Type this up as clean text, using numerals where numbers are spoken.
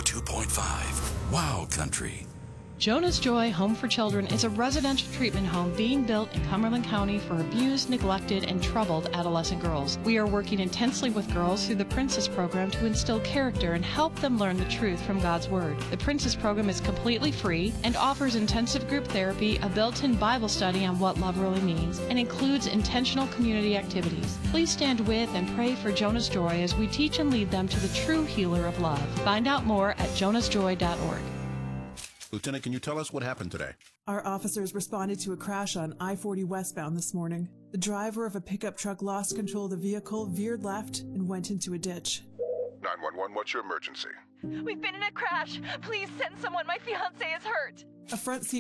102.5. Wow Country. Jonah's Joy Home for Children is a residential treatment home being built in Cumberland County for abused, neglected, and troubled adolescent girls. We are working intensely with girls through the Princess Program to instill character and help them learn the truth from God's Word. The Princess Program is completely free and offers intensive group therapy, a built-in Bible study on what love really means, and includes intentional community activities. Please stand with and pray for Jonah's Joy as we teach and lead them to the true healer of love. Find out more at jonasjoy.org. Lieutenant, can you tell us what happened today? Our officers responded to a crash on I-40 westbound this morning. The driver of a pickup truck lost control of the vehicle, veered left, and went into a ditch. 911, what's your emergency? We've been in a crash. Please send someone. My fiancé is hurt. A front seat